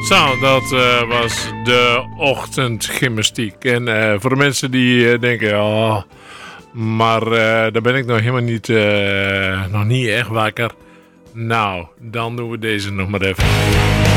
Zo, dat was de ochtendgymnastiek. En voor de mensen die denken, oh, maar daar ben ik nog helemaal niet, nog niet echt wakker. Nou, dan doen we deze nog maar even.